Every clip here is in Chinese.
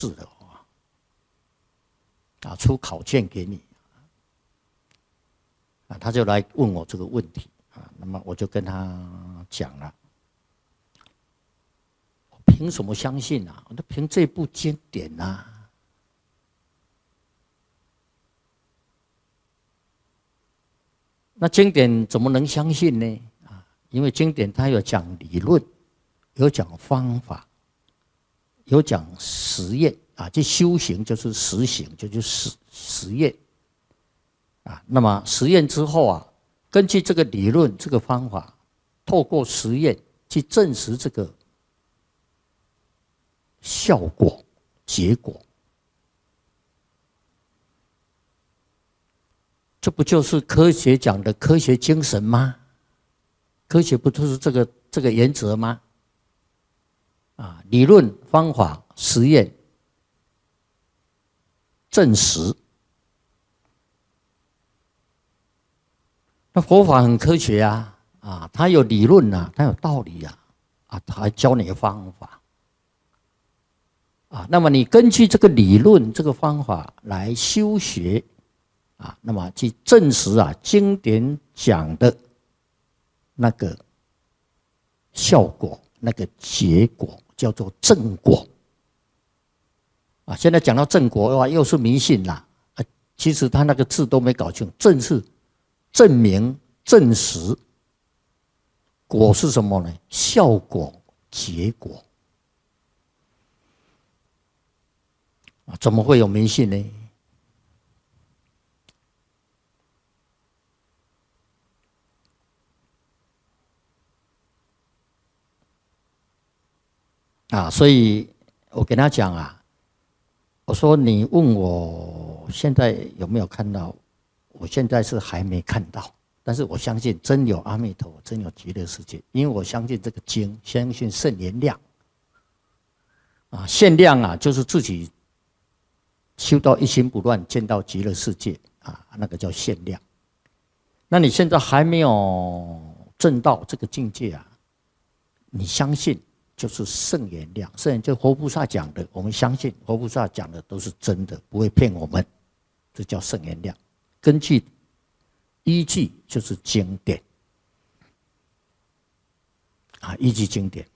试的啊，出考卷给你啊，他就来问我这个问题啊，那么我就跟他讲了，我凭什么相信啊？我都凭这部经典啊。那经典怎么能相信呢？啊，因为经典它有讲理论，有讲方法，有讲实验啊，这修行就是实行，就是实验啊。那么实验之后啊，根据这个理论、这个方法，透过实验去证实这个效果、结果，这不就是科学讲的科学精神吗？科学不就是这个原则吗？啊，理论、方法、实验、证实。那佛法很科学啊，啊，它有理论啊，它有道理啊，啊，它还教你方法。啊，那么你根据这个理论、这个方法来修学，啊，那么去证实啊经典讲的那个效果、那个结果，叫做正果。啊，现在讲到正果的话，又是迷信啦。啊，其实他那个字都没搞清楚，正是证明、证实，果是什么呢？效果、结果。啊，怎么会有迷信呢？啊，所以我跟他讲啊，我说你问我现在有没有看到，我现在是还没看到，但是我相信真有阿弥陀佛，真有极乐世界，因为我相信这个经，相信圣言量。啊，限量啊，就是自己修到一心不乱，见到极乐世界啊，那个叫限量。那你现在还没有证到这个境界啊，你相信就是圣言量，圣言就佛菩萨讲的，我们相信佛菩萨讲的都是真的，不会骗我们，这叫圣言量。根据依据就是经典啊，依据经典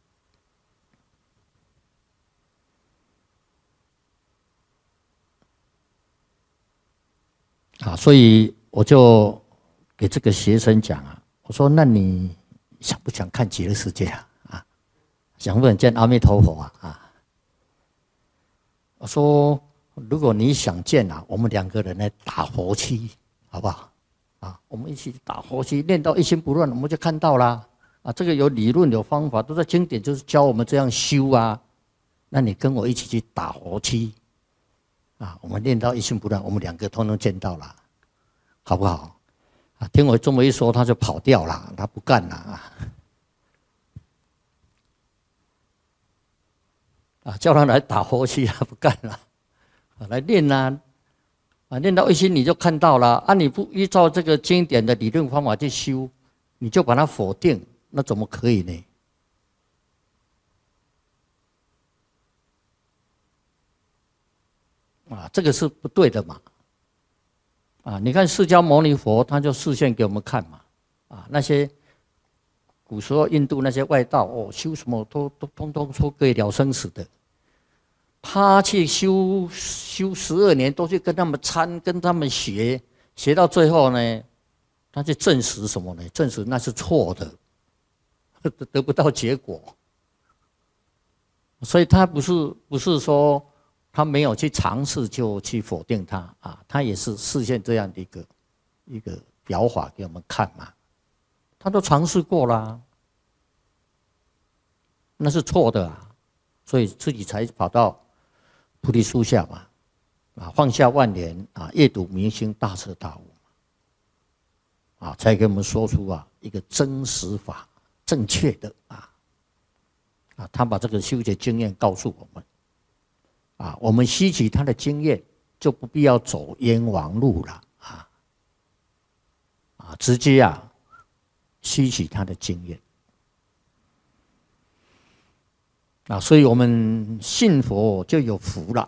啊，所以我就给这个学生讲啊，我说那你想不想看极乐世界啊？啊，想不想见阿弥陀佛啊？啊，我说如果你想见啊，我们两个人来打佛七，好不好？啊，我们一起打佛七，练到一心不乱，我们就看到啦。啊，这个有理论有方法，都在经典，就是教我们这样修啊。那你跟我一起去打佛七，啊，我们练到一心不乱，我们两个都能见到了，好不好？啊，听我这么一说，他就跑掉了，他不干了啊。啊，叫他来打佛七，他不干了，啊，来练啊。啊，练到一心你就看到了啊！你不依照这个经典的理论方法去修，你就把它否定，那怎么可以呢？啊，这个是不对的嘛！啊，你看释迦牟尼佛，他就示现给我们看嘛！啊，那些古时候印度那些外道哦，修什么都通通说可以了生死的，他去修12年，都去跟他们参，跟他们学，学到最后呢，他去证实什么呢？证实那是错的，得不到结果。所以他不是说他没有去尝试就去否定他啊，他也是示现这样的一个表法给我们看嘛。他都尝试过啦，那是错的啊，所以自己才跑到菩提树下嘛，啊，放下万年啊，阅读明心大彻大悟，啊，才给我们说出啊一个真实法，正确的啊，他把这个修学经验告诉我们，啊，我们吸取他的经验，就不必要走冤枉路了啊，直接啊吸取他的经验。 啊，所以我们信佛就有福了。